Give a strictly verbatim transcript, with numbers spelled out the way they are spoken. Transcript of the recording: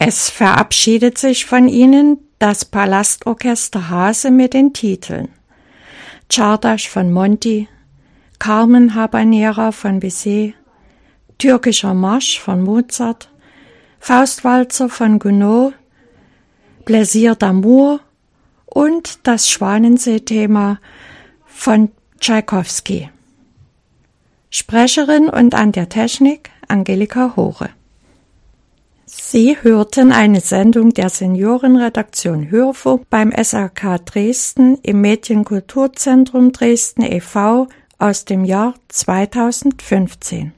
Es verabschiedet sich von Ihnen das Palastorchester Hase mit den Titeln Czardas von Monti, Carmen Habanera von Bizet, Türkischer Marsch von Mozart, Faustwalzer von Gounod, Plaisir d'amour und das Schwanensee-Thema von Tschaikowski. Sprecherin und an der Technik Angelika Hore. Sie hörten eine Sendung der Seniorenredaktion Hörfunk beim S R K Dresden im Medienkulturzentrum Dresden e V aus dem Jahr zweitausendfünfzehn.